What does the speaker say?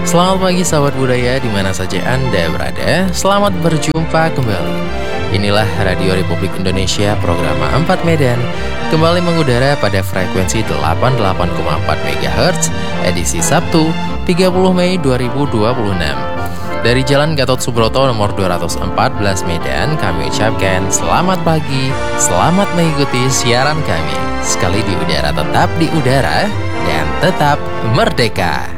Selamat pagi sahabat budaya di mana saja Anda berada. Selamat berjumpa kembali. Inilah Radio Republik Indonesia program 4 Medan kembali mengudara pada frekuensi 88,4 MHz edisi Sabtu 30 Mei 2026. Dari Jalan Gatot Subroto nomor 214 Medan, kami ucapkan selamat pagi, selamat mengikuti siaran kami. Sekali di udara tetap di udara dan tetap merdeka.